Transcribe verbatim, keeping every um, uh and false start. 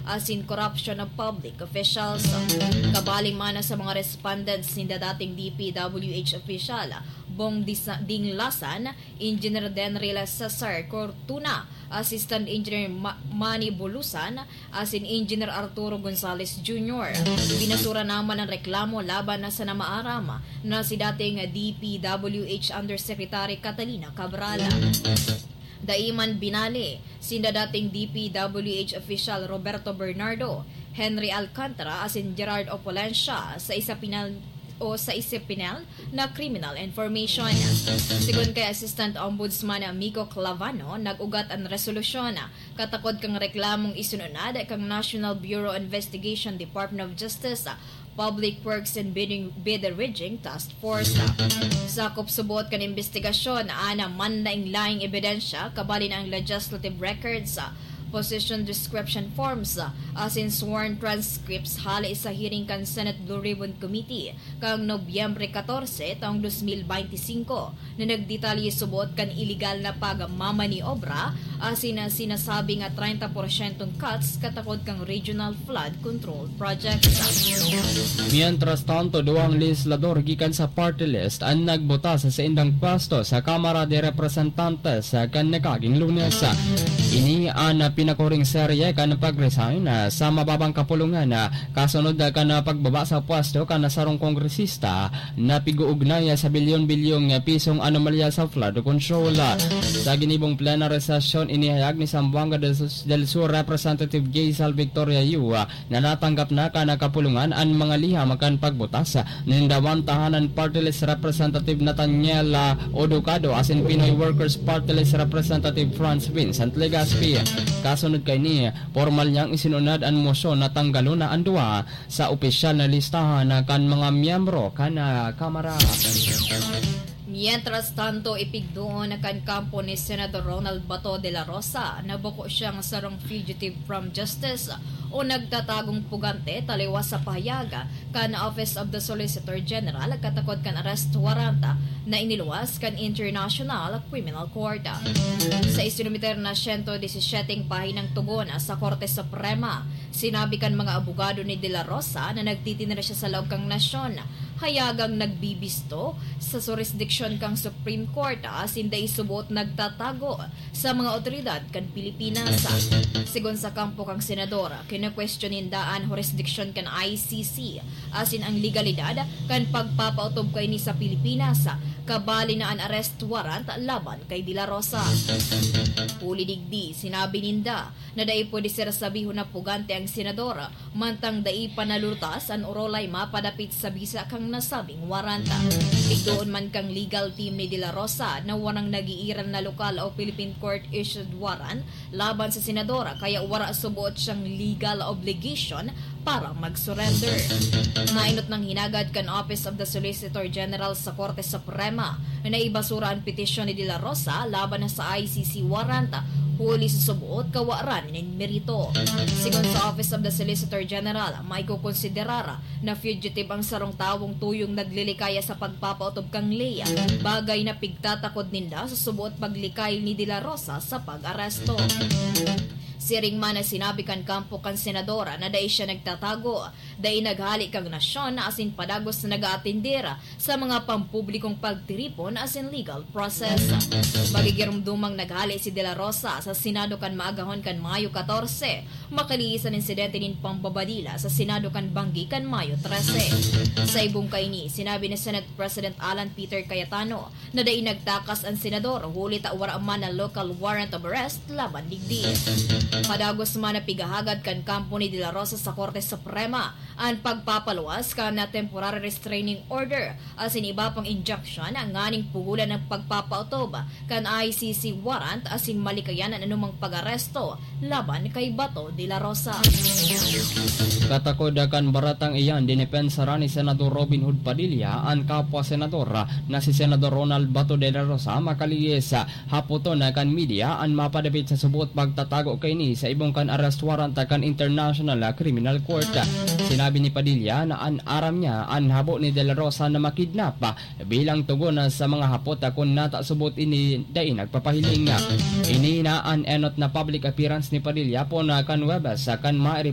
asin corruption of public officials. Kabaling mana sa mga respondents ninda dating D P W H official Bong Dinglasan, Engineer Denrila Cesar Cortuna, Assistant Engineer Ma- Manny Bulusan, asin Engineer Arturo Gonzales Junior Binasura naman ang reklamo laban na sa namaaram na si dating D P W H Undersecretary Catalina Cabral. Daiman binali sinda dating D P W H official Roberto Bernardo, Henry Alcantara asin Gerard Opolencia sa isa pinal o sa isipinal na criminal information. Sigon kay Assistant Ombudsman Amico Clavano, nag-ugat ang resolusyon katakod kang reklamong isununad kang National Bureau of Investigation Department of Justice Public Works and Bidding, Bidder Rigging Task Force. Sakop subot kan investigasyon ana man na laing ebidensya kabali na ang legislative records, position description forms, as in sworn transcripts hali sa hearing kan Senate Blue Ribbon Committee kang Nobyembre fourteen taong twenty twenty-five na nagdetalye subot kan illegal na pagmamaniobra asin na sinasabi nga thirty percent cuts katakod kang Regional Flood Control Project. Mientras tanto, duwang legislador gikan sa party list ang nagbota sa indang pwesto sa Kamara de Representantes sa kan nakaging Lunes. Ini ang pinakuring serye kan pag-resign na sa mababang kapulungan na kasunod kan pagbaba sa pwesto kan nasarong kongresista na piguugnay sa bilyon-bilyong pisong anomalya sa flood control. Sa ginibong plenary session, inihayag ni Zamboanga del Sur Representative Jaisal Victoria Yu na natanggap na kan kapulungan ang mga liham kan pagbutas nindawan tahanan party list Representative Nathaniel Oducado asin Pinoy Workers Party List Representative Franz Vincent Legaspi. Kasunod kay ni, formal niyang isinunad ang motion na tanggalon na ang duwa sa opisyal na listahan na kan mga miyembro kan Kamara. Mientras tanto, ipigdoon na kan kampo ni Senator Ronald Bato de la Rosa na buko siyang sarong fugitive from justice o nagtatagong pugante taliwas sa pahayaga kan Office of the Solicitor General katakot kan arrest warrant na iniluwas kan International Criminal Court. Sa isinumiter na one hundred seventeen pahinang tugon sa Korte Suprema, sinabi kan mga abogado ni De La Rosa na nagtitinira siya sa loob kang nasyon, hayagang nagbibisto sa jurisdiction kang Supreme Court asin da isubot nagtatago sa mga otoridad kan Pilipinas. Sigon sa kampo kang senadora, kina-questionin daan jurisdiction kan I C C asin ang legalidad kan pagpapautob kay ni sa Pilipinas kabali na an arrest warrant laban kay De La Rosa. Huli digdi, sinabi ninda na dai pwede sir sabihon na pugante ang senadora mantang dai panalurtas an orolay mapadapit sa bisa kang nasabing waranta. Tigdoon man kang legal team ni De La Rosa na warang nagiiran na lokal o Philippine Court issued warrant laban sa senadora kaya wara subuot siyang legal obligation para mag-surrender. Nainot ng hinagad kan Office of the Solicitor General sa Korte Suprema na ibasura ang petisyon ni De La Rosa laban na sa I C C warrant huli sa subuot kawaran ng merito. Sigon sa Office of the Solicitor General, may kukonsiderara na fugitive ang sarong tawong tuyong naglilikaya sa pagpapautob kang leya, bagay na pigtatakod ninda sa subuot paglikay ni De La Rosa sa pag-aresto. Siring man na sinabi kan kampo kan senadora na dai siya nagtatago, dai naghali kang nasyon na asin padagos na nag-aatindera sa mga pampublikong pagtiripon asin legal process. Magigirumdumang naghali si De La Rosa sa Senado kan maagahon kan Mayo fourteen, makaliis ang insidente nin pambabadila sa Senado kan Banggi kan Mayo thirteen. Sa ibong kaini, sinabi ni Senate President Alan Peter Cayetano na dai nagtakas ang senador huli ta wara man na local warrant of arrest laban digdi. Padagos man na pigahagad kan kampo ni De La Rosa sa Korte Suprema ang pagpapaluwas kan na temporary restraining order asin iba pang injunction ang nganing pugulan ng pagpapautob kan I C C warrant asin malikayan ang anumang pag-aresto laban kay Bato de la Rosa. Katakod kan baratang iyan dinepensara ni Senador Robin Hood Padilla ang kapwa senador na si Senador Ronald Bato de la Rosa makaliyes hapoton na kan media ang mapadapit sa subuot pagtatago kay ni sa ibong kan arrest warrant kan International Criminal Court. Sinabi ni Padilla na an aram niya ang habo ni De La Rosa na makidnap bilang tugon sa mga hapot kung nata subot ini dai nagpapahiling. Ini na an enot na public appearance ni Padilla po na kan Webes kan ma